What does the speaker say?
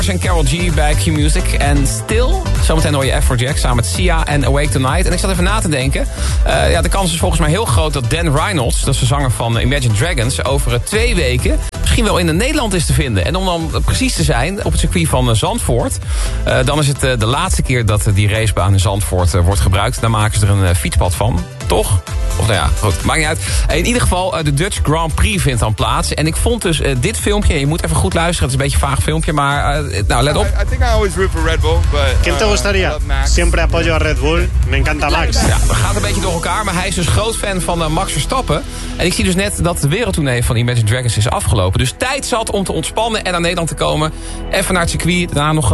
En Karol G bij Q-Music. En Still, zometeen hoor je Afrojack samen met Sia en Awake Tonight. En ik zat even na te denken. De kans is volgens mij heel groot dat Dan Reynolds, dat is de zanger van Imagine Dragons, over 2 weken misschien wel in Nederland is te vinden. En om dan precies te zijn, op het circuit van Zandvoort, dan is het de laatste keer dat die racebaan in Zandvoort wordt gebruikt. Dan maken ze er een fietspad van. Toch? Of nou ja, goed, maakt niet uit. In ieder geval, de Dutch Grand Prix vindt dan plaats. En ik vond dus dit filmpje, je moet even goed luisteren, het is een beetje een vaag filmpje, maar nou, let op. I think I always root for Red Bull, but ¿Quién te gustaría? Siempre apoyo a Red Bull. Me encanta Max. Ja, dat gaat een beetje door elkaar, maar hij is dus groot fan van Max Verstappen. En ik zie dus net dat de wereldtournee van Imagine Dragons is afgelopen. Dus tijd zat om te ontspannen en naar Nederland te komen. Even naar het circuit, daarna nog